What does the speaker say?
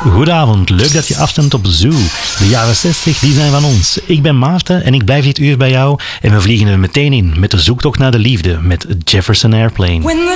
Goedenavond, leuk dat je afstemt op Zoo. De jaren 60, die zijn van ons. Ik ben Maarten en ik blijf dit uur bij jou. En we vliegen er meteen in met de zoektocht naar de liefde met Jefferson Airplane. When the